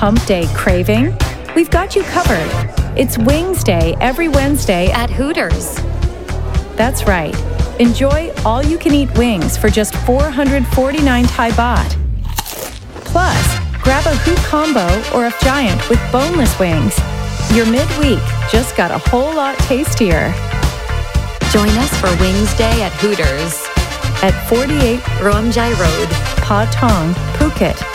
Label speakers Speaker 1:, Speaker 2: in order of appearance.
Speaker 1: hump day craving? We've got you covered. It's Wings Day every Wednesday
Speaker 2: at Hooters.
Speaker 1: That's right. Enjoy all-you-can-eat wings for just 449 Thai baht. Plus, grab a Hoot Combo or a Giant with boneless wings. Your midweek just got a whole lot tastier.
Speaker 2: Join us for Wings Day at Hooters
Speaker 1: at 48
Speaker 2: Romjai Road,
Speaker 1: Pa Thong, Phuket.